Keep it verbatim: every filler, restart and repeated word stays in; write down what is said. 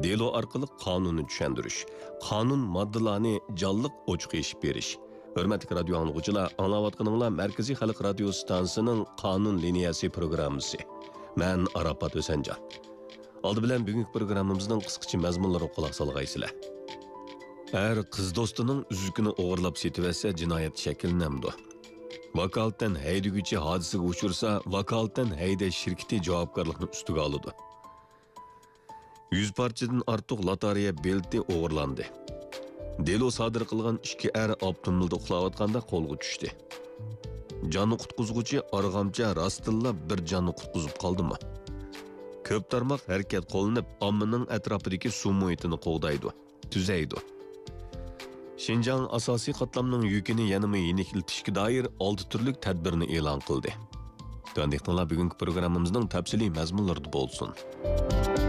delo orqali qonunni tushundirish, qonun moddalarini jonliq ochiq eshib berish. Hörmətli radio anlıqçılar, anlayatqanınızlar Mərkəzi Xalq Radio Stansiyasının Qanun Liniyası proqramısı. Mən Arafat Ösəncan. Aldı bilən bugünkü proqramımızın qısqaça məzmunları qulaq salğaysızlar. Əgər qız dostunun üzükünü oğurlab setiversə cinayət şəkillenəmdi. Vakalətdən həydügücü hadisəyə uçursa, vakalətdən həydə şirkəti javabkarlıqni üstüge alıdı. yüz parçadan artıq lotereya belti oğurlandı. Delo sodir qilgan ikki er avtomobilda uxlayotganda qo'lga tushdi. Jonni qutqizguvchi arg'amcha rostilla bir jonni qutqizib qoldimi? Ko'p tarmoq harakat qo'llanib, ommaning atrofidagi suv muhitini qo'g'daydi, tuzaydi. Xinjiang asosiy qatlamning yukini yanama yeniklitishga doir olti turlik tadbirni e'lon qildi. Tandiqlar bugungi programmamizning tafsiliy mazmunlarida bo'lsin.